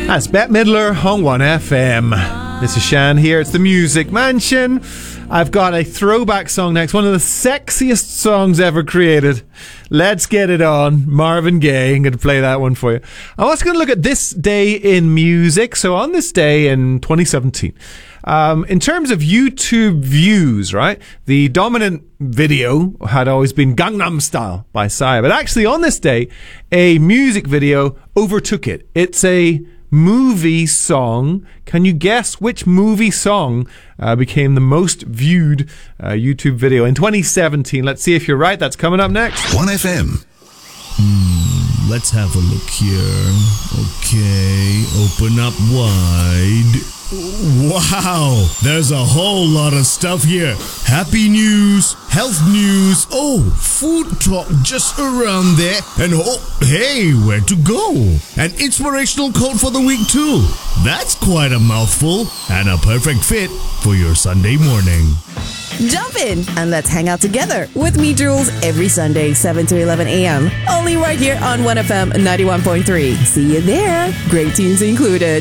That's Bette Midler on 1FM. This is Shan here. It's the Music Mansion. I've got a throwback song next. One of the sexiest songs ever created. Let's Get It On. Marvin Gaye. I'm going to play that one for you. I'm also going to look at this day in music. So on this day in 2017, in terms of YouTube views, right? The dominant video had always been Gangnam Style by Psy. But actually on this day, a music video overtook it. It's a movie song. Can you guess which movie song became the most viewed YouTube video in 2017? Let's see if you're right. That's coming up next. 1FM. Let's have a look here. Okay, open up wide. Wow, there's a whole lot of stuff here. Happy news, health news, food talk just around there, and hey, where to go? An inspirational quote for the week too. That's quite a mouthful, and a perfect fit for your Sunday morning. Jump in and let's hang out together with me, Jules, every Sunday, 7 to 11 a.m. Only right here on 1FM 91.3. See you there. Great tunes included.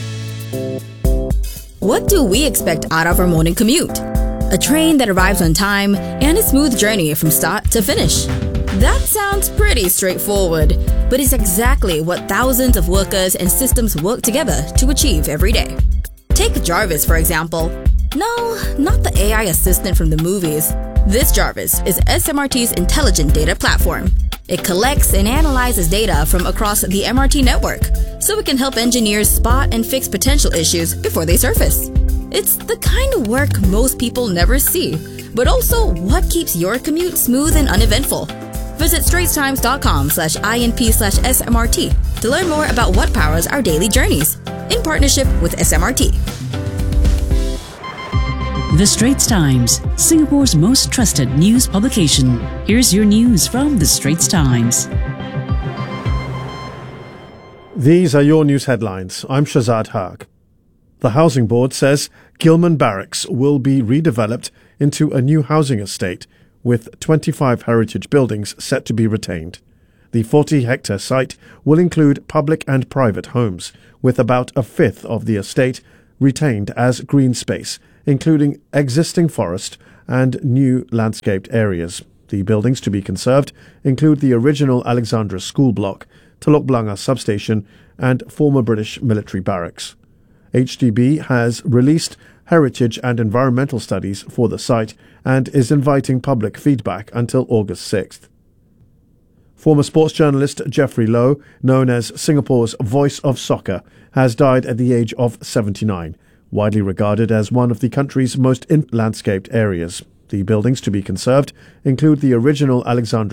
What do we expect out of our morning commute? A train that arrives on time and a smooth journey from start to finish. That sounds pretty straightforward, but it's exactly what thousands of workers and systems work together to achieve every day. Take Jarvis, for example. No, not the AI assistant from the movies. This Jarvis is SMRT's intelligent data platform. It collects and analyzes data from across the MRT network, so it can help engineers spot and fix potential issues before they surface. It's the kind of work most people never see, but also what keeps your commute smooth and uneventful. Visit straitstimes.com/INP/SMRT to learn more about what powers our daily journeys, in partnership with SMRT. The Straits Times, Singapore's most trusted news publication. Here's your news from The Straits Times. These are your news headlines. I'm Shazad Haq. The Housing Board says Gilman Barracks will be redeveloped into a new housing estate, with 25 heritage buildings set to be retained. The 40-hectare site will include public and private homes, with about a fifth of the estate retained as green space, including existing forest and new landscaped areas. The buildings to be conserved include the original Alexandra School Block, Telok Blangah Substation, and former British military barracks. HDB has released heritage and environmental studies for the site and is inviting public feedback until August 6th. Former sports journalist Jeffrey Lowe, known as Singapore's voice of soccer, has died at the age of 79. Widely regarded as one of the country's most landscaped areas. The buildings to be conserved include the original Alexandra